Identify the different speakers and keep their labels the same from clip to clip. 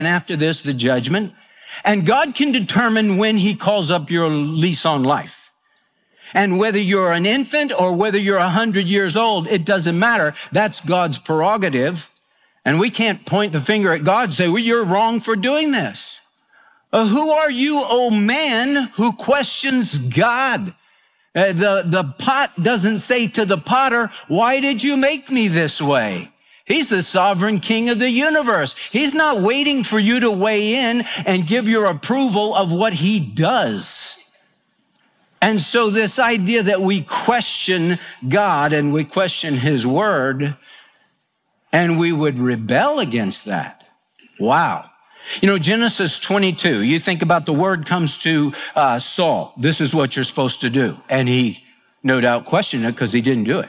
Speaker 1: and after this, the judgment. And God can determine when he calls up your lease on life. And whether you're an infant or whether you're 100 years old, it doesn't matter. That's God's prerogative. And we can't point the finger at God and say, well, you're wrong for doing this. Who are you, oh man, who questions God? The pot doesn't say to the potter, why did you make me this way? He's the sovereign king of the universe. He's not waiting for you to weigh in and give your approval of what he does. And so this idea that we question God and we question his word and we would rebel against that. Wow. You know, Genesis 22, you think about the word comes to Saul. This is what you're supposed to do. And he no doubt questioned it because he didn't do it.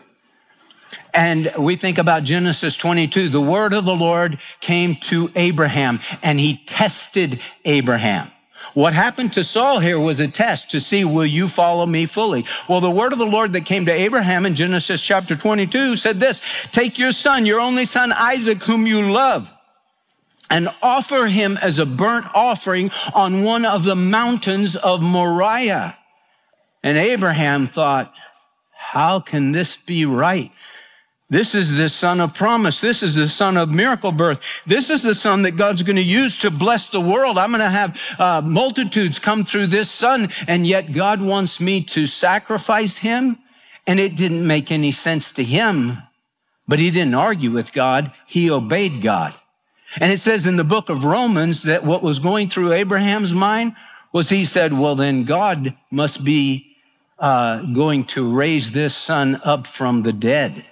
Speaker 1: And we think about Genesis 22, the word of the Lord came to Abraham and he tested Abraham. What happened to Saul here was a test to see, will you follow me fully? Well, the word of the Lord that came to Abraham in Genesis chapter 22 said this, take your son, your only son, Isaac, whom you love, and offer him as a burnt offering on one of the mountains of Moriah. And Abraham thought, how can this be right? This is the son of promise. This is the son of miracle birth. This is the son that God's going to use to bless the world. I'm going to have multitudes come through this son, and yet God wants me to sacrifice him. And it didn't make any sense to him, but he didn't argue with God. He obeyed God. And it says in the book of Romans that what was going through Abraham's mind was he said, well, then God must be going to raise this son up from the dead.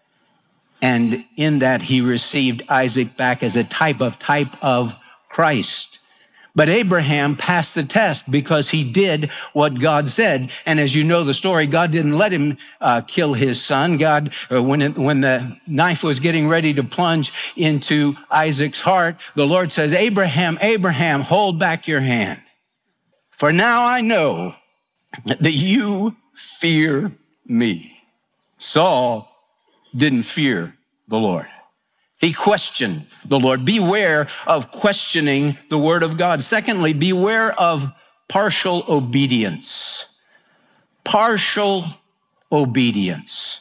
Speaker 1: And in that he received Isaac back as a type of Christ. But Abraham passed the test because he did what God said. And as you know the story, God didn't let him kill his son. God, when the knife was getting ready to plunge into Isaac's heart, the Lord says, Abraham, Abraham, hold back your hand. For now I know that you fear me. Saul didn't fear the Lord. He questioned the Lord. Beware of questioning the word of God. Secondly, beware of partial obedience. Partial obedience.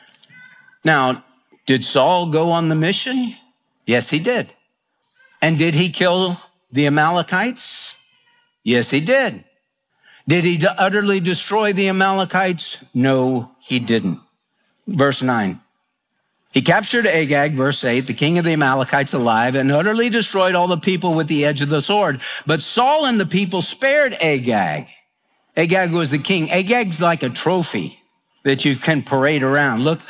Speaker 1: Now, did Saul go on the mission? Yes, he did. And did he kill the Amalekites? Yes, he did. Did he utterly destroy the Amalekites? No, he didn't. Verse 9. He captured Agag, verse 8, the king of the Amalekites alive, and utterly destroyed all the people with the edge of the sword. But Saul and the people spared Agag. Agag was the king. Agag's like a trophy that you can parade around. Look,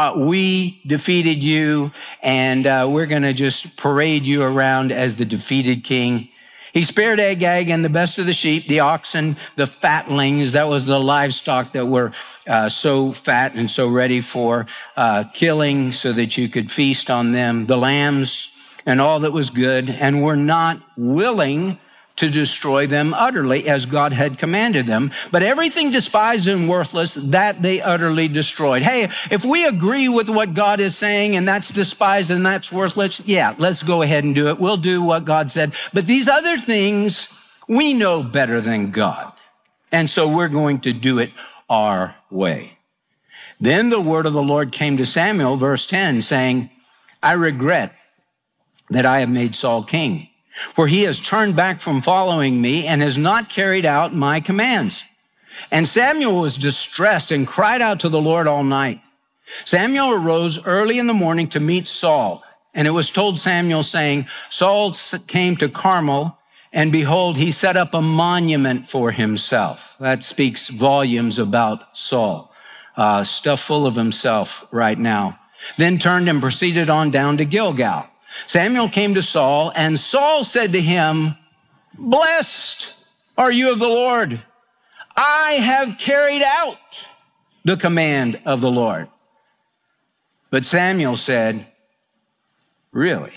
Speaker 1: we defeated you, and we're going to just parade you around as the defeated king. He spared Agag and the best of the sheep, the oxen, the fatlings. That was the livestock that were so fat and so ready for killing so that you could feast on them, the lambs and all that was good, and were not willing to destroy them utterly as God had commanded them. But everything despised and worthless, that they utterly destroyed. Hey, if we agree with what God is saying and that's despised and that's worthless, yeah, let's go ahead and do it. We'll do what God said. But these other things, we know better than God. And so we're going to do it our way. Then the word of the Lord came to Samuel, verse 10, saying, I regret that I have made Saul king, for he has turned back from following me and has not carried out my commands. And Samuel was distressed and cried out to the Lord all night. Samuel arose early in the morning to meet Saul. And it was told Samuel, saying, Saul came to Carmel, and behold, he set up a monument for himself. That speaks volumes about Saul, stuff full of himself right now. Then turned and proceeded on down to Gilgal. Samuel came to Saul, and Saul said to him, Blessed are you of the Lord. I have carried out the command of the Lord. But Samuel said, Really?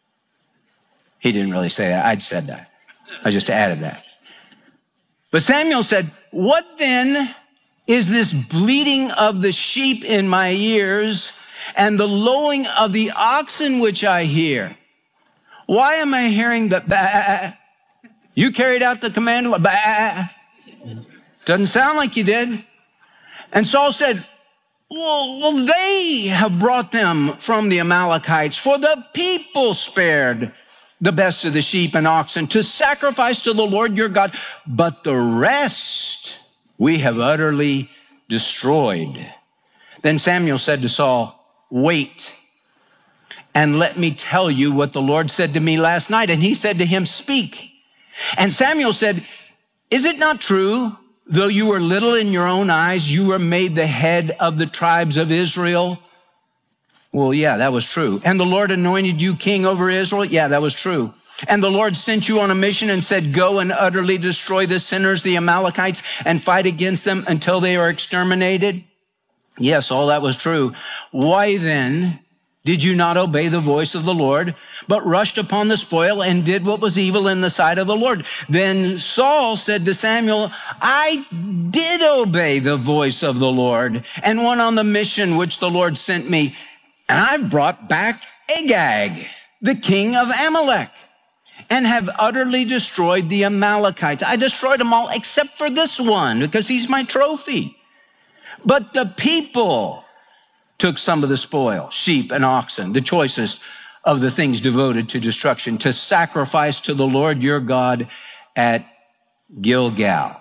Speaker 1: He didn't really say that. I'd said that. I just added that. But Samuel said, What then is this bleating of the sheep in my ears and the lowing of the oxen which I hear? why am I hearing the bah? You carried out the command, bah. Doesn't sound like you did. And Saul said, well, they have brought them from the Amalekites, for the people spared the best of the sheep and oxen to sacrifice to the Lord your God, but the rest we have utterly destroyed. Then Samuel said to Saul, wait, and let me tell you what the Lord said to me last night. And he said to him, speak. And Samuel said, is it not true, though you were little in your own eyes, you were made the head of the tribes of Israel? Well, yeah, that was true. And the Lord anointed you king over Israel? Yeah, that was true. And the Lord sent you on a mission and said, go and utterly destroy the sinners, the Amalekites, and fight against them until they are exterminated? Yes, all that was true. Why then did you not obey the voice of the Lord, but rushed upon the spoil and did what was evil in the sight of the Lord? Then Saul said to Samuel, I did obey the voice of the Lord and went on the mission which the Lord sent me. And I've brought back Agag, the king of Amalek, and have utterly destroyed the Amalekites. I destroyed them all except for this one, because he's my trophy. But the people took some of the spoil, sheep and oxen, the choicest of the things devoted to destruction, to sacrifice to the Lord your God at Gilgal.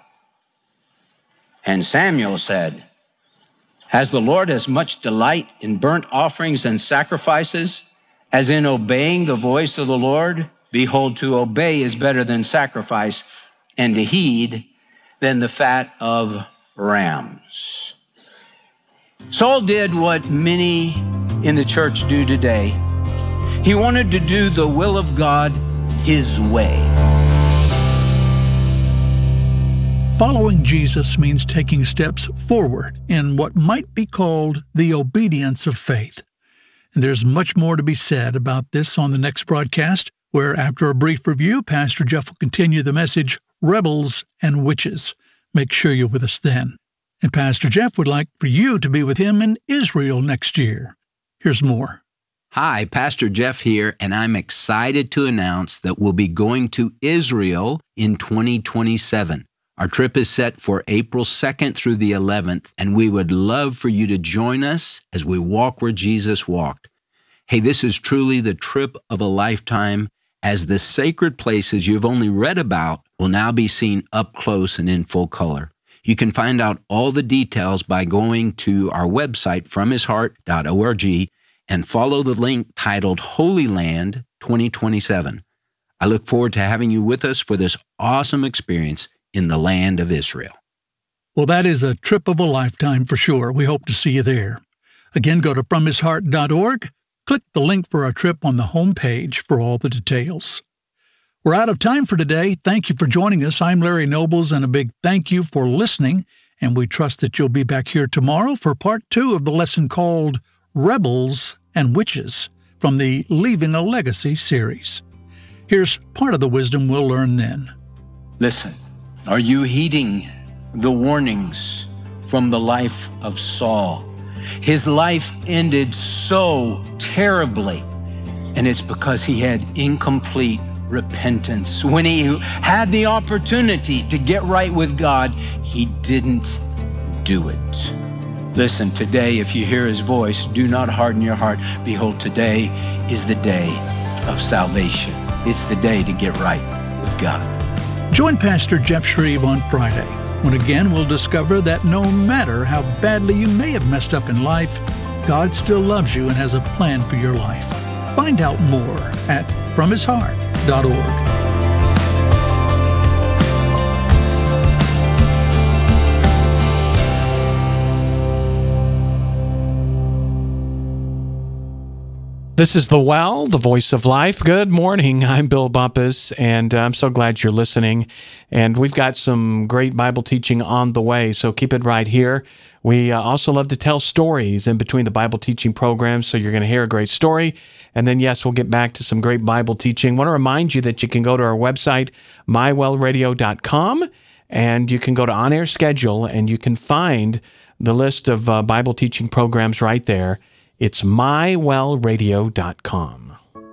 Speaker 1: And Samuel said, has the Lord as much delight in burnt offerings and sacrifices as in obeying the voice of the Lord? Behold, to obey is better than sacrifice, and to heed than the fat of rams. Saul did what many in the church do today. He wanted to do the will of God his way.
Speaker 2: Following Jesus means taking steps forward in what might be called the obedience of faith. And there's much more to be said about this on the next broadcast, where after a brief review, Pastor Jeff will continue the message, Rebels and Witches. Make sure you're with us then. And Pastor Jeff would like for you to be with him in Israel next year. Here's more.
Speaker 3: Hi, Pastor Jeff here, and I'm excited to announce that we'll be going to Israel in 2027. Our trip is set for April 2nd through the 11th, and we would love for you to join us as we walk where Jesus walked. Hey, this is truly the trip of a lifetime, as the sacred places you've only read about will now be seen up close and in full color. You can find out all the details by going to our website, fromhisheart.org, and follow the link titled Holy Land 2027. I look forward to having you with us for this awesome experience in the land of Israel.
Speaker 2: Well, that is a trip of a lifetime for sure. We hope to see you there. Again, go to fromhisheart.org. Click the link for our trip on the homepage for all the details. We're out of time for today. Thank you for joining us. I'm Larry Nobles, and a big thank you for listening, and we trust that you'll be back here tomorrow for part 2 of the lesson called Rebels and Witches from the Leaving a Legacy series. Here's part of the wisdom we'll learn then.
Speaker 1: Listen, are you heeding the warnings from the life of Saul? His life ended so terribly, and it's because he had incomplete repentance. When he had the opportunity to get right with God, he didn't do it. Listen, today, if you hear his voice, do not harden your heart. Behold, today is the day of salvation. It's the day to get right with God.
Speaker 2: Join Pastor Jeff Shreve on Friday, when again we'll discover that no matter how badly you may have messed up in life, God still loves you and has a plan for your life. Find out more at fromhisheart.org.
Speaker 4: This is The Well, the voice of life. Good morning. I'm Bill Bumpus, and I'm so glad you're listening. And we've got some great Bible teaching on the way, so keep it right here. We also love to tell stories in between the Bible teaching programs, so you're going to hear a great story. And then, yes, we'll get back to some great Bible teaching. I want to remind you that you can go to our website, mywellradio.com, and you can go to On Air Schedule, and you can find the list of Bible teaching programs right there. It's mywellradio.com.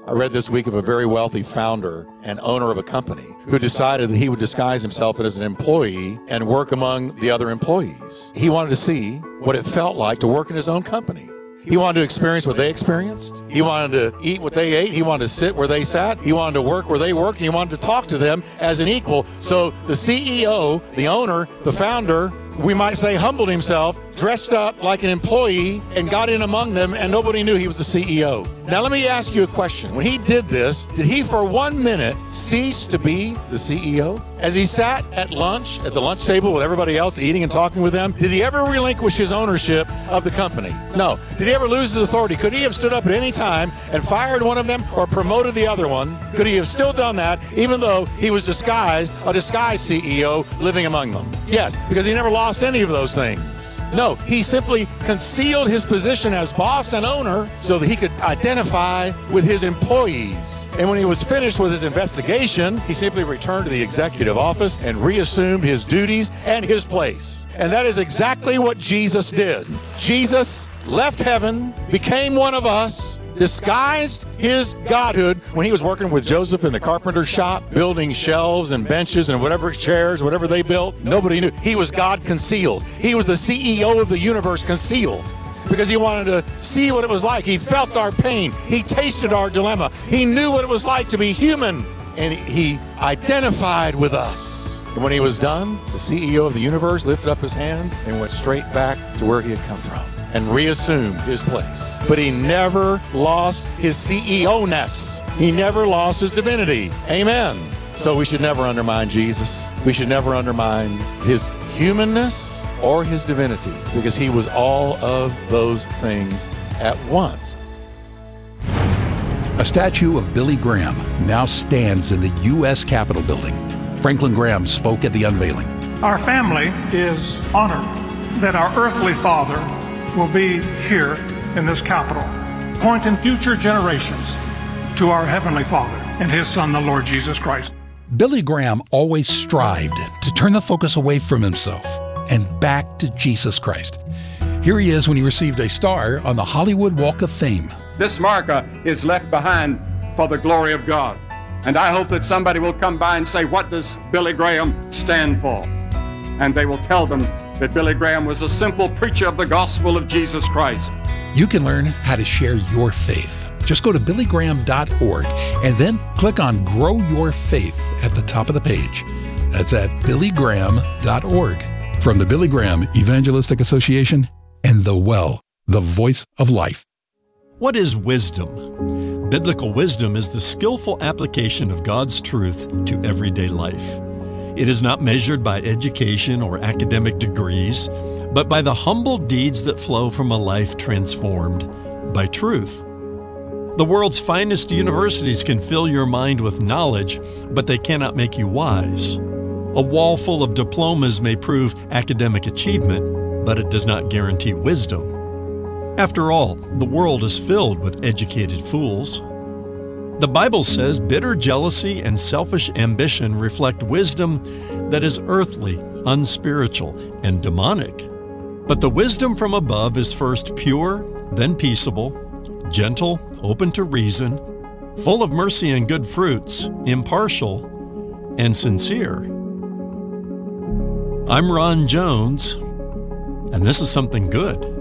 Speaker 5: I read this week of a very wealthy founder and owner of a company who decided that he would disguise himself as an employee and work among the other employees. He wanted to see what it felt like to work in his own company. He wanted to experience what they experienced. He wanted to eat what they ate. He wanted to sit where they sat. He wanted to work where they worked. And he wanted to talk to them as an equal. So the CEO, the owner, the founder, we might say, humbled himself, dressed up like an employee, and got in among them, and nobody knew he was the CEO. Now, let me ask you a question. When he did this, did he for 1 minute cease to be the CEO? As he sat at lunch, at the lunch table with everybody else, eating and talking with them, did he ever relinquish his ownership of the company? No. Did he ever lose his authority? Could he have stood up at any time and fired one of them or promoted the other one? Could he have still done that even though he was a disguised CEO living among them? Yes, because he never lost any of those things. No, he simply concealed his position as boss and owner so that he could identify with his employees. And when he was finished with his investigation, he simply returned to the executive office and reassumed his duties and his place. And that is exactly what Jesus did. Jesus left heaven, became one of us, disguised his godhood when he was working with Joseph in the carpenter's shop, building shelves and benches and whatever chairs, whatever they built. Nobody knew. He was God concealed. He was the CEO of the universe concealed because he wanted to see what it was like. He felt our pain. He tasted our dilemma. He knew what it was like to be human, and he identified with us. And when he was done, the CEO of the universe lifted up his hands and went straight back to where he had come from and reassumed his place. But he never lost his CEO-ness. He never lost his divinity. Amen. So we should never undermine Jesus. We should never undermine his humanness or his divinity, because he was all of those things at once.
Speaker 6: A statue of Billy Graham now stands in the U.S. Capitol building. Franklin Graham spoke at the unveiling.
Speaker 7: Our family is honored that our earthly father will be here in this Capitol, pointing future generations to our Heavenly Father and His Son, the Lord Jesus Christ.
Speaker 6: Billy Graham always strived to turn the focus away from himself and back to Jesus Christ. Here he is when he received a star on the Hollywood Walk of Fame.
Speaker 8: This marker is left behind for the glory of God. And I hope that somebody will come by and say, what does Billy Graham stand for? And they will tell them that Billy Graham was a simple preacher of the gospel of Jesus Christ.
Speaker 6: You can learn how to share your faith. Just go to billygraham.org and then click on Grow Your Faith at the top of the page. That's at billygraham.org. From the Billy Graham Evangelistic Association and The Well, the voice of life.
Speaker 9: What is wisdom? Biblical wisdom is the skillful application of God's truth to everyday life. It is not measured by education or academic degrees, but by the humble deeds that flow from a life transformed by truth. The world's finest universities can fill your mind with knowledge, but they cannot make you wise. A wall full of diplomas may prove academic achievement, but it does not guarantee wisdom. After all, the world is filled with educated fools. The Bible says bitter jealousy and selfish ambition reflect wisdom that is earthly, unspiritual, and demonic. But the wisdom from above is first pure, then peaceable, gentle, open to reason, full of mercy and good fruits, impartial, and sincere. I'm Ron Jones, and this is something good.